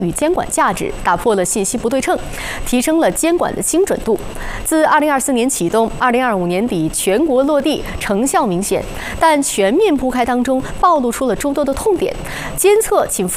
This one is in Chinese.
与监管价值，打破了信息不对称，提升了监管的精准度。自2024年启动，2025年底全国落地，成效明显。但全面铺开当中暴露出了诸多的痛点，监测仅